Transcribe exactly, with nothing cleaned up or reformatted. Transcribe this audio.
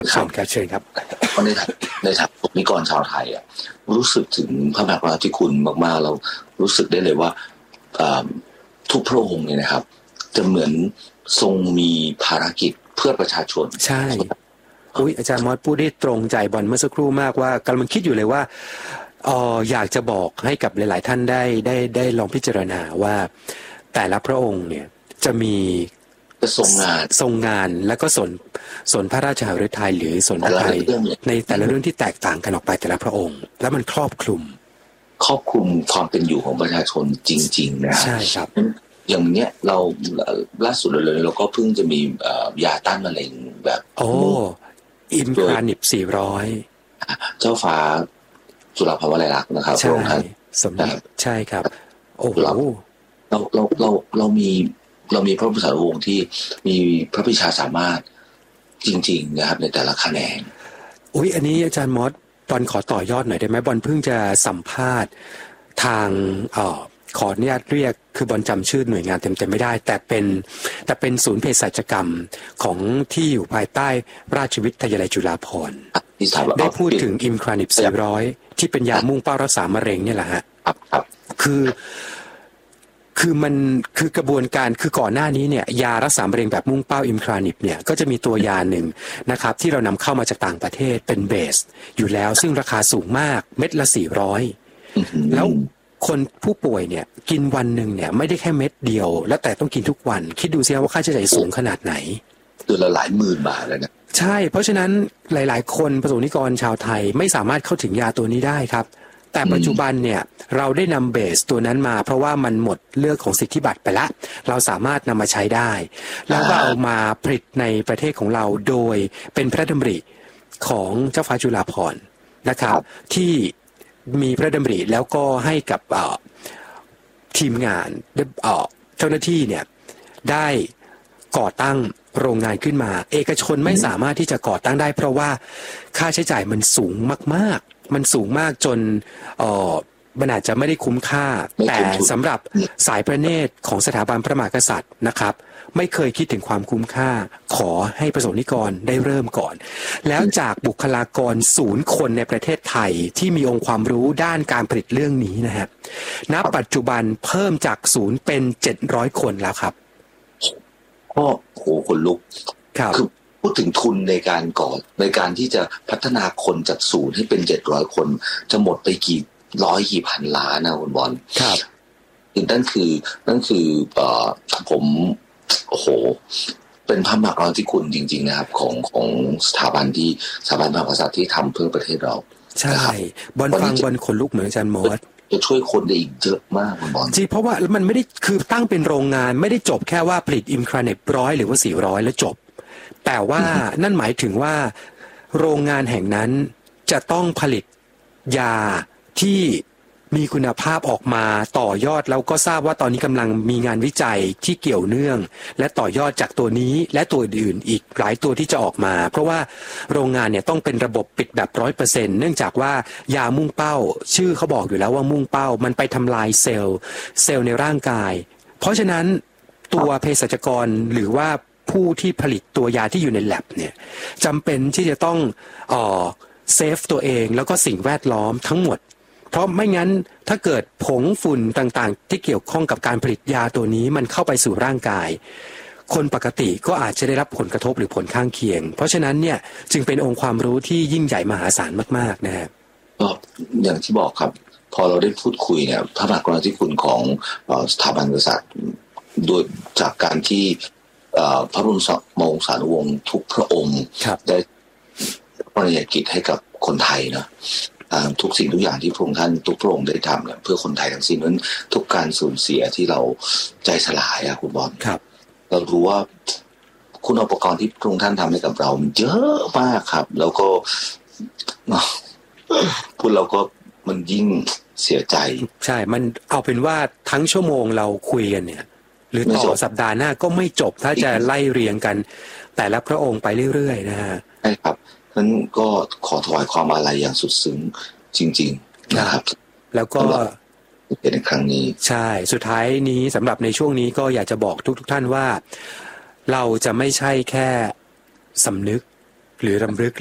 เชิญครับเชิญครับในในฐานะนิกรชาวไทยอ่ะรู้สึกถึงพระมหากรุณาธิคุณมากๆเรารู้สึกได้เลยว่าทุกพระองค์เนี่ยนะครับจะเหมือนทรงมีภารกิจเพื่อประชาชนใช่อุ้ยอาจารย์มอสพูดได้ตรงใจบอลเมื่อสักครู่มากว่ากำลังคิดอยู่เลยว่าเอออยากจะบอกให้กับหลายๆท่านได้ได้ได้ลองพิจารณาว่าแต่ละพระองค์เนี่ยจะมีทรงงานทรงงานแล้วก็สนสนพระราชหฤทัยหรือสนพระทัยในแต่ละเรื่องที่แตกต่างกันออกไปแต่ละพระองค์แล้วมันครอบคลุมครอบคลุมความเป็นอยู่ของประชาชนจริงๆนะใช่ครับอย่างเนี้ยเราล่าสุดเลยเราก็เพิ่งจะมียาต้านมะเร็งแบบโอ้อิมครานิบสี่ร้อยเจ้าฟ้าจุฬาภวลัยลักษณ์นะครับพระองค์ท่านสมเด็จใช่ครับโอ้โหเราเราเราเรามีเรามีพระพุทธวงศ์ที่มีพระปรีชาสามารถจริงๆนะครับในแต่ละแขนงอุ้ยอันนี้อาจารย์มอสบอลขอต่อยอดหน่อยได้ไหมบอลเพิ่งจะสัมภาษณ์ทางเอ่อขออนุญาตเรียกคือบอลจำชื่อหน่วยงานเต็มๆไม่ได้แต่เป็นแต่เป็นศูนย์เภสัชกรรมของที่อยู่ภายใต้ราชวิทยาลัยจุฬาภรณ์ได้พูดถึงอิมครานิบสี่ร้อยที่เป็นยามุ่งเป้ารักษามะเร็งเนี่ยแหละฮะคือคือมันคือกระบวนการคือก่อนหน้านี้เนี่ยยารักษามะเร็งแบบมุ่งเป้าอิมครานิบเนี่ยก็จะมีตัวยาหนึ่งนะครับที่เรานำเข้ามาจากต่างประเทศเป็นเบสอยู่แล้วซึ่งราคาสูงมากเม็ดละสี่ร้อยแล้วคนผู้ป่วยเนี่ยกินวันหนึ่งเนี่ยไม่ได้แค่เม็ดเดียวแล้วแต่ต้องกินทุกวันคิดดูสิว่าค่าใช้จ่ายสูงขนาดไหนตัวละหลายหมื่นบาทเลยนะใช่เพราะฉะนั้นหลายๆคนประสบนิกรชาวไทยไม่สามารถเข้าถึงยาตัวนี้ได้ครับแต่ปัจจุบันเนี่ยเราได้นำเบสตัวนั้นมาเพราะว่ามันหมดเรื่องของสิทธิบัตรไปละเราสามารถนำมาใช้ได้แล้วก็เอามาผลิตในประเทศของเราโดยเป็นพระดำริของเจ้าฟ้าจุฬาภรณ์นะครับที่มีพระดำริแล้วก็ให้กับทีมงานเจ้าหน้าที่เนี่ยได้ก่อตั้งโรงงานขึ้นมาเอกชนไม่สามารถที่จะก่อตั้งได้เพราะว่าค่าใช้จ่ายมันสูงมากๆมันสูงมากจนเอ่อมันอาจจะไม่ได้คุ้มค่าแต่สำหรับสายพระเนตรของสถาบันพระมหากษัตริย์นะครับไม่เคยคิดถึงความคุ้มค่าขอให้ประสบนิกรได้เริ่มก่อนแล้วจากบุคลากรศูนย์คนในประเทศไทยที่มีองค์ความรู้ด้านการผลิตเรื่องนี้นะฮะณปัจจุบันเพิ่มจากศูนย์เป็นเจ็ดร้อยคนแล้วครับก็โหคนลุกคือพูดถึงทุนในการก่อในการที่จะพัฒนาคนจากศูนย์ให้เป็นเจ็ดร้อยคนจะหมดไปกี่ร้อยกี่พันล้านนะคุณบอลครับนั่นคือนั่นคือเอ่อผมโอ้โหเป็นพระมหากรุณาธิคุณจริงๆนะครับของของสถาบันที่สถาบันพระมหากษัตริย์ที่ทำเพื่อประเทศเราใช่บอลฟังบอลขนลุกเหมือนอาจารย์มอสจะช่วยคนได้อีกเยอะมากคุณบอลจริงเพราะว่ามันไม่ได้คือตั้งเป็นโรงงานไม่ได้จบแค่ว่าผลิตอิมคราเนปร้อยหรือว่าสี่ร้อยแล้วจบแต่ว่านั่นหมายถึงว่าโรงงานแห่งนั้นจะต้องผลิตยาที่มีคุณภาพออกมาต่อยอดแล้วก็ทราบว่าตอนนี้กำลังมีงานวิจัยที่เกี่ยวเนื่องและต่อยอดจากตัวนี้และตัวอื่นอีกหลายตัวที่จะออกมาเพราะว่าโรงงานเนี่ยต้องเป็นระบบปิดแบบร้อยเปอร์เซ็นต์เนื่องจากว่ายามุ่งเป้าชื่อเขาบอกอยู่แล้วว่ามุ่งเป้ามันไปทำลายเซลล์เซลล์ในร่างกายเพราะฉะนั้นตัวเภสัชกรหรือว่าผู้ที่ผลิตตัวยาที่อยู่ในแลบเนี่ยจำเป็นที่จะต้องเอ่อเซฟตัวเองแล้วก็สิ่งแวดล้อมทั้งหมดเพราะไม่งั้นถ้าเกิดผงฝุ่นต่างๆที่เกี่ยวข้องกับการผลิตยาตัวนี้มันเข้าไปสู่ร่างกายคนปกติก็อาจจะได้รับผลกระทบหรือผลข้างเคียงเพราะฉะนั้นเนี่ยจึงเป็นองค์ความรู้ที่ยิ่งใหญ่มหาศาลมากๆนะฮะก็อย่างที่บอกครับพอเราได้พูดคุยเนี่ยพระมหากรุณาธิคุณของสถาบันกษัตริย์โดยจากการที่พระบรมมงสานุวงศ์ทุกพระองค์ได้ปริญญากิจให้กับคนไทยนะทุกสิ่งทุกอย่างที่พระองค์ท่านทุกพระองค์ได้ทำเนี่ยเพื่อคนไทยทั้งสิ้นนั้นทุกการสูญเสียที่เราใจสลายอะคุณบอลเรารู้ว่าคุณอุปกรณ์ที่พระองค์ท่านทำให้กับเราเยอะมากครับแล้วก็พูดเราก็มันยิ่งเสียใจใช่มันเอาเป็นว่าทั้งชั่วโมงเราคุยกันเนี่ยหรือต่อสัปดาห์หน้าก็ไม่จบถ้าจะไล่เรียงกันแต่ละพระองค์ไปเรื่อยๆนะฮะใช่ครับนั้นก็ขอถวายความอาลัยอย่างสุดซึ้งจริงๆนะครับแล้วก็เป็นในครั้งนี้ใช่สุดท้ายนี้สำหรับในช่วงนี้ก็อยากจะบอกทุกๆท่านว่าเราจะไม่ใช่แค่สำนึกหรือรำลึก